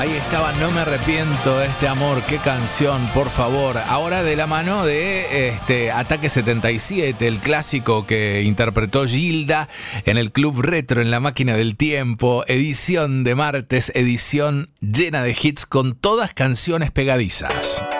Ahí estaba, no me arrepiento de este amor, qué canción, por favor. Ahora de la mano de Ataque 77, el clásico que interpretó Gilda en el Club Retro, en la Máquina del Tiempo, edición de martes, edición llena de hits con todas canciones pegadizas.